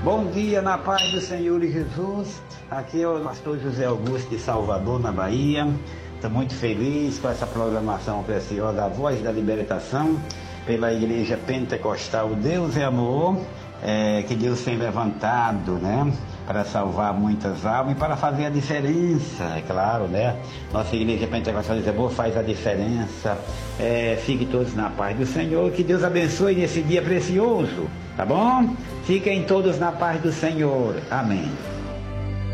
Bom dia, na paz do Senhor e Jesus. Aqui é o pastor José Augusto de Salvador, na Bahia. Estou muito feliz com essa programação preciosa, A Voz da Libertação, pela Igreja Pentecostal Deus é Amor, que Deus tem levantado, né, para salvar muitas almas e para fazer a diferença, é claro, né? Nossa Igreja Pentecostal Deus é Amor faz a diferença. Fiquem todos na paz do Senhor, que Deus abençoe nesse dia precioso, tá bom? Fiquem todos na paz do Senhor. Amém.